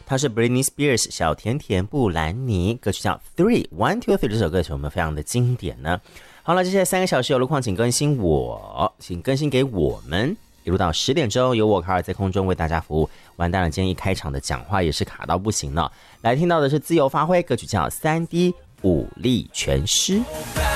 它是 Britney Spears 小甜甜布兰妮，歌曲叫 Three One Two Three， 这首歌曲我们非常的经典呢。好了，接下来3个小时有路况请更新给我们，一路到10点钟，由我卡尔在空中为大家服务。完蛋了，今天一开场的讲话也是卡到不行了。来听到的是自由发挥，歌曲叫3D 武力全失。